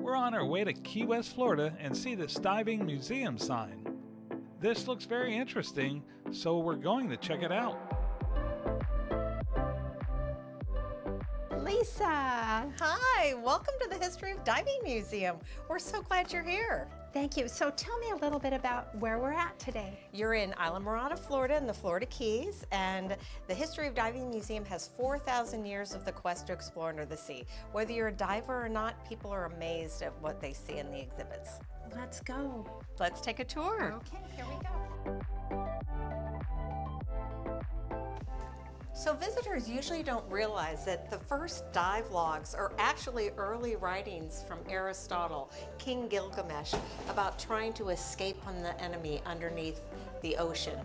we're on our way to Key West, Florida and see this diving museum sign. This looks very interesting, so we're going to check it out. Lisa! Hi, welcome to the History of Diving Museum. We're so glad you're here. Thank you. So tell me a little bit about where we're at today. You're in Islamorada, Florida, in the Florida Keys, and the History of Diving Museum has 4,000 years of the quest to explore under the sea. Whether you're a diver or not, people are amazed at what they see in the exhibits. Let's go. Let's take a tour. Okay, here we go. So visitors usually don't realize that the first dive logs are actually early writings from Aristotle, King Gilgamesh, about trying to escape from the enemy underneath the ocean.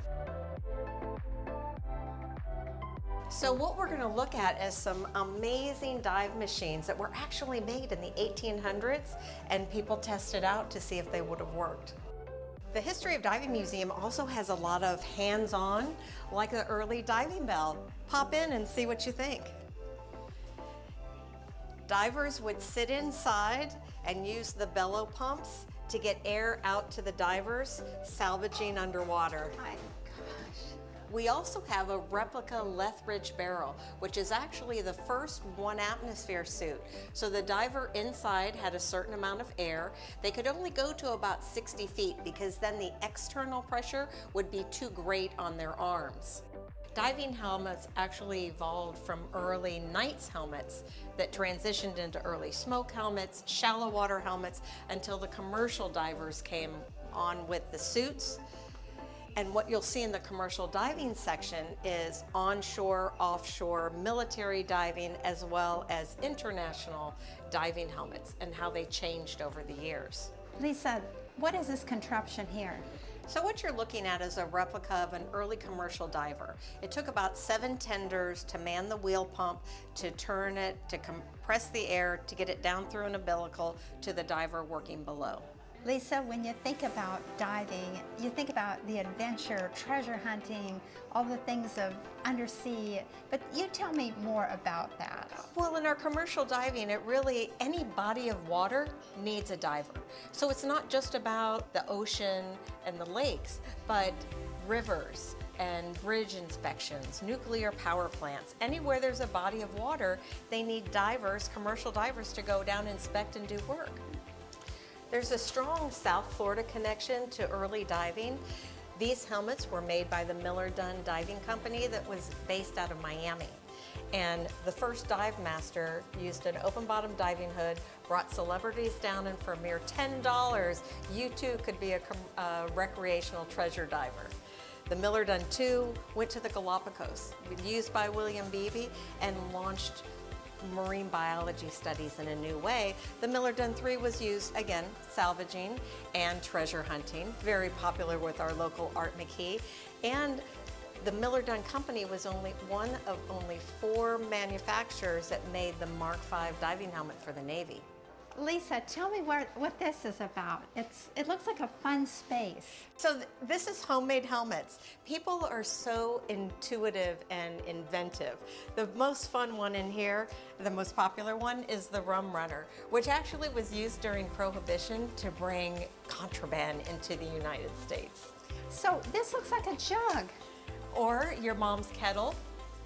So what we're going to look at is some amazing dive machines that were actually made in the 1800s, and people tested out to see if they would have worked. The History of Diving Museum also has a lot of hands-on, like the early diving bell. Pop in and see what you think. Divers would sit inside and use the bellow pumps to get air out to the divers, salvaging underwater. My gosh. We also have a replica Lethbridge barrel, which is actually the first 1 atmosphere suit. So the diver inside had a certain amount of air. They could only go to about 60 feet because then the external pressure would be too great on their arms. Diving helmets actually evolved from early Knights helmets that transitioned into early smoke helmets, shallow water helmets, until the commercial divers came on with the suits. And what you'll see in the commercial diving section is onshore, offshore, military diving, as well as international diving helmets and how they changed over the years. Lisa, what is this contraption here? So what you're looking at is a replica of an early commercial diver. It took about 7 tenders to man the wheel pump, to turn it, to compress the air, to get it down through an umbilical to the diver working below. Lisa, when you think about diving, you think about the adventure, treasure hunting, all the things of undersea, but you tell me more about that. Well, in our commercial diving, any body of water needs a diver. So it's not just about the ocean and the lakes, but rivers and bridge inspections, nuclear power plants. Anywhere there's a body of water, they need divers, commercial divers, to go down, inspect, and do work. There's a strong South Florida connection to early diving. These helmets were made by the Miller-Dunn Diving Company that was based out of Miami. And the first dive master used an open-bottom diving hood, brought celebrities down, and for a mere $10, you too could be a recreational treasure diver. The Miller-Dunn 2 went to the Galapagos, used by William Beebe, and launched marine biology studies in a new way. The Miller-Dunn 3 was used, again, salvaging and treasure hunting, very popular with our local Art McKee. And the Miller-Dunn Company was one of only 4 manufacturers that made the Mark V diving helmet for the Navy. Lisa, tell me what this is about. It looks like a fun space. So this is homemade helmets. People are so intuitive and inventive. The most fun one in here, the most popular one, is the Rum Runner, which actually was used during Prohibition to bring contraband into the United States. So this looks like a jug. Or your mom's kettle,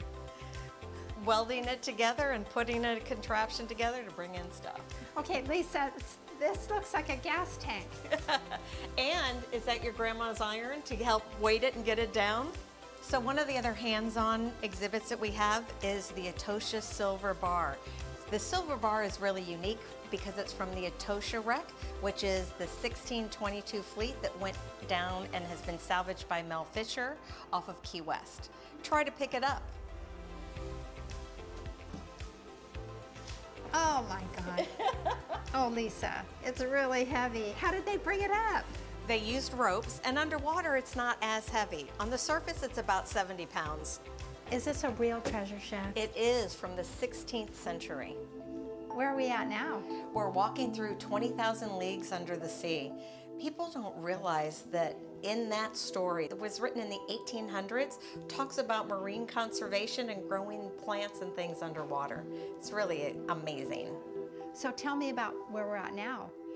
welding it together and putting a contraption together to bring in stuff. Okay, Lisa, this looks like a gas tank. And is that your grandma's iron to help weight it and get it down? So one of the other hands-on exhibits that we have is the Etosha Silver Bar. The silver bar is really unique because it's from the Etosha wreck, which is the 1622 fleet that went down and has been salvaged by Mel Fisher off of Key West. Try to pick it up. Oh my God. Oh, Lisa, it's really heavy. How did they bring it up? They used ropes, and underwater it's not as heavy. On the surface it's about 70 pounds. Is this a real treasure shack? It is from the 16th century. Where are we at now? We're walking through 20,000 leagues under the sea. People don't realize that in that story, that was written in the 1800s, talks about marine conservation and growing plants and things underwater. It's really amazing. So tell me about where we're at now.